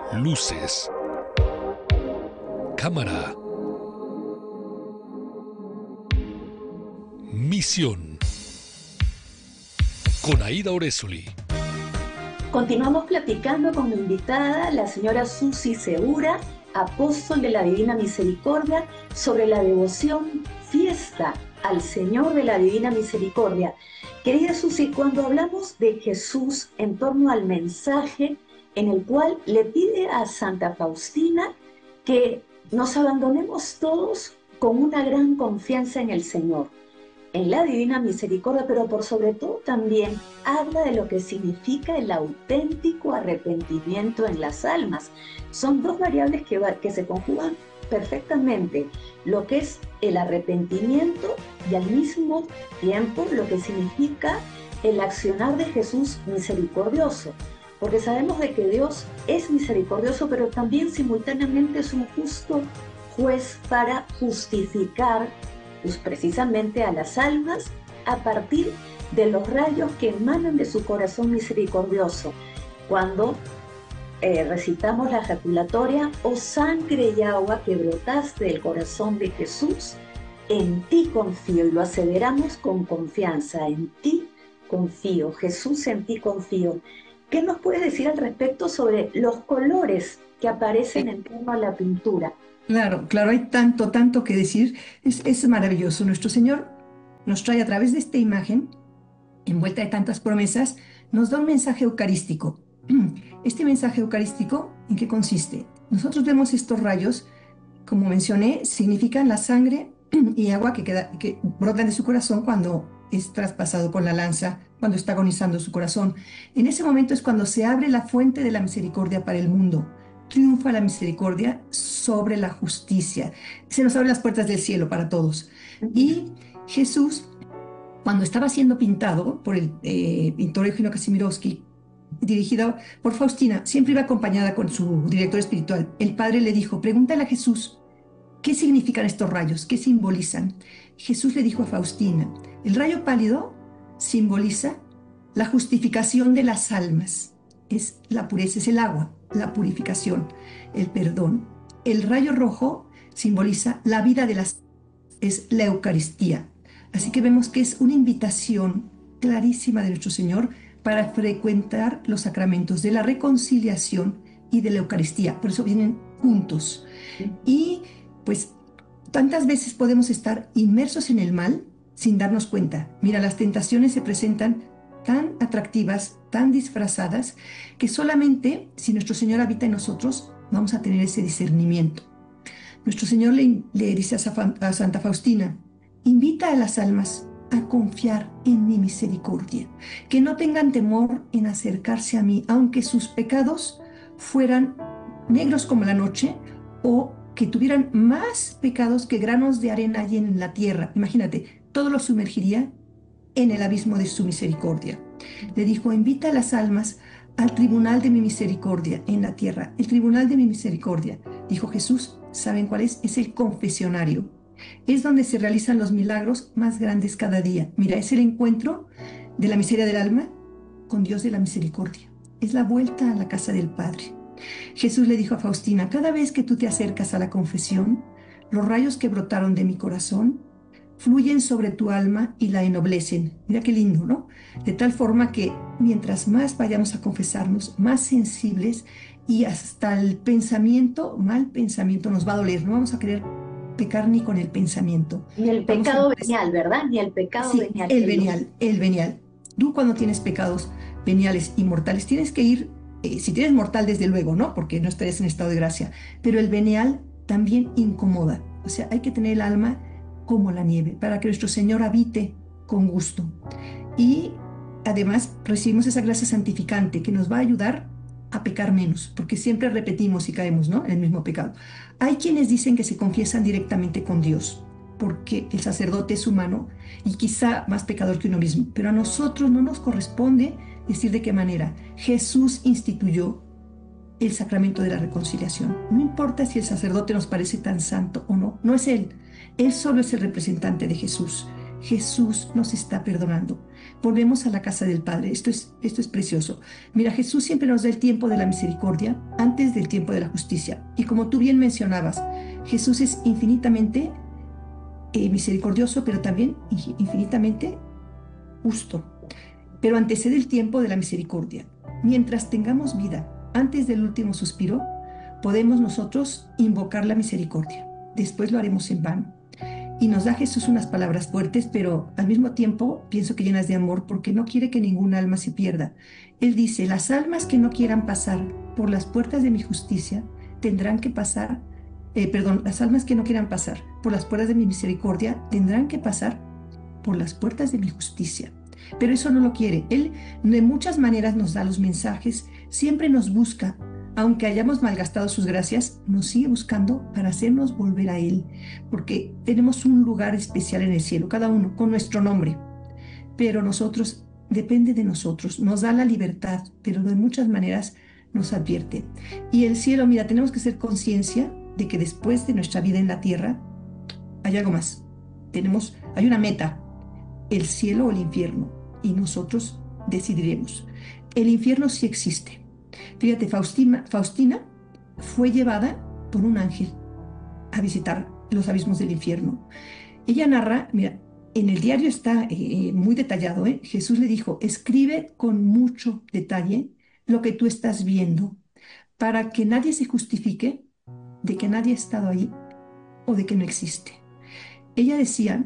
Luces, cámara, misión. Con Aida Orezoli. Continuamos platicando con mi invitada, la señora Susi Segura, apóstol de la Divina Misericordia, sobre la devoción fiesta al Señor de la Divina Misericordia. Querida Susi, cuando hablamos de Jesús en torno al mensaje en el cual le pide a Santa Faustina que nos abandonemos todos con una gran confianza en el Señor, en la Divina Misericordia, pero por sobre todo también habla de lo que significa el auténtico arrepentimiento en las almas. Son dos variables que se conjugan perfectamente, lo que es el arrepentimiento y al mismo tiempo lo que significa el accionar de Jesús misericordioso, porque sabemos de que Dios es misericordioso, pero también simultáneamente es un justo juez para justificar pues precisamente a las almas a partir de los rayos que emanan de su corazón misericordioso. Cuando recitamos la ejaculatoria: oh sangre y agua que brotaste del corazón de Jesús, en ti confío, y lo aseveramos con confianza: en ti confío, Jesús, en ti confío. ¿Qué nos puedes decir al respecto sobre los colores que aparecen en torno a la pintura? Claro, claro, hay tanto que decir. Es maravilloso. Nuestro Señor nos trae a través de esta imagen, envuelta de tantas promesas, nos da un mensaje eucarístico. Este mensaje eucarístico, ¿en qué consiste? Nosotros vemos estos rayos, como mencioné, significan la sangre y agua que brotan de su corazón cuando es traspasado con la lanza, cuando está agonizando su corazón. En ese momento es cuando se abre la fuente de la misericordia para el mundo. Triunfa la misericordia sobre la justicia. Se nos abren las puertas del cielo para todos. Y Jesús, cuando estaba siendo pintado por el pintor Eugenio Kazimierowski, dirigido por Faustina, siempre iba acompañada con su director espiritual. El padre le dijo: pregúntale a Jesús, ¿qué significan estos rayos? ¿Qué simbolizan? Jesús le dijo a Faustina: el rayo pálido simboliza la justificación de las almas. Es la pureza, es el agua, la purificación, el perdón. El rayo rojo simboliza la vida de las almas, es la Eucaristía. Así que vemos que es una invitación clarísima de nuestro Señor para frecuentar los sacramentos de la reconciliación y de la Eucaristía. Por eso vienen juntos. Y pues tantas veces podemos estar inmersos en el mal sin darnos cuenta. Mira, las tentaciones se presentan tan atractivas, tan disfrazadas, que solamente si nuestro Señor habita en nosotros vamos a tener ese discernimiento. Nuestro Señor le dice a Santa Faustina: invita a las almas a confiar en mi misericordia, que no tengan temor en acercarse a mí, aunque sus pecados fueran negros como la noche o que tuvieran más pecados que granos de arena allí en la tierra. Imagínate, todo lo sumergiría en el abismo de su misericordia. Le dijo: invita a las almas al tribunal de mi misericordia en la tierra. El tribunal de mi misericordia, dijo Jesús, ¿saben cuál es? Es el confesionario. Es donde se realizan los milagros más grandes cada día. Mira, es el encuentro de la miseria del alma con Dios de la misericordia. Es la vuelta a la casa del Padre. Jesús le dijo a Faustina: cada vez que tú te acercas a la confesión, los rayos que brotaron de mi corazón fluyen sobre tu alma y la ennoblecen. Mira qué lindo, ¿no? De tal forma que mientras más vayamos a confesarnos, más sensibles, y hasta el pensamiento, mal pensamiento, nos va a doler. No vamos a querer pecar ni con el pensamiento. Ni el pecado venial, ¿verdad? Ni el pecado Sí, venial. el venial. Tú, cuando tienes pecados veniales y mortales, tienes que ir, si tienes mortal, desde luego, ¿no? Porque no estarías en estado de gracia. Pero el venial también incomoda. O sea, hay que tener el alma como la nieve, para que nuestro Señor habite con gusto. Y además recibimos esa gracia santificante que nos va a ayudar a pecar menos, porque siempre repetimos y caemos, ¿no?, en el mismo pecado. Hay quienes dicen que se confiesan directamente con Dios, porque el sacerdote es humano y quizá más pecador que uno mismo, pero a nosotros no nos corresponde decir de qué manera. Jesús instituyó el sacramento de la reconciliación. No importa si el sacerdote nos parece tan santo o no, no es él. Él solo es el representante de Jesús. Jesús nos está perdonando. Volvemos a la casa del Padre. Esto es precioso. Mira, Jesús siempre nos da el tiempo de la misericordia antes del tiempo de la justicia. Y como tú bien mencionabas, Jesús es infinitamente misericordioso, pero también infinitamente justo. Pero antecede el tiempo de la misericordia. Mientras tengamos vida, antes del último suspiro, podemos nosotros invocar la misericordia. Después lo haremos en vano. Y nos da Jesús unas palabras fuertes, pero al mismo tiempo pienso que llenas de amor, porque no quiere que ningún alma se pierda. Él dice, las almas que no quieran pasar por las puertas de mi justicia tendrán que pasar, las almas que no quieran pasar por las puertas de mi misericordia tendrán que pasar por las puertas de mi justicia. Pero eso no lo quiere. Él de muchas maneras nos da los mensajes, siempre nos busca. Aunque hayamos malgastado sus gracias, nos sigue buscando para hacernos volver a Él, porque tenemos un lugar especial en el cielo, cada uno con nuestro nombre. Pero nosotros, depende de nosotros, nos da la libertad, pero de muchas maneras nos advierte. Y el cielo, mira, tenemos que ser conciencia de que después de nuestra vida en la tierra hay algo más. Hay una meta, el cielo o el infierno, y nosotros decidiremos. El infierno sí existe. Fíjate, Faustina fue llevada por un ángel a visitar los abismos del infierno. Ella narra, mira, en el diario está muy detallado, Jesús le dijo, escribe con mucho detalle lo que tú estás viendo, para que nadie se justifique de que nadie ha estado ahí o de que no existe. Ella decía